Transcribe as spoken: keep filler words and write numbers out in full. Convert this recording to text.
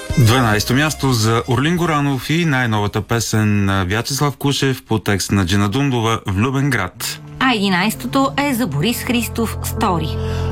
дванадесето място за Орлин Горанов и най-новата песен на Вячеслав Кушев по текст на Джина Дундова, "Влюбен град". А единадесетото е за Борис Христов, "Стори".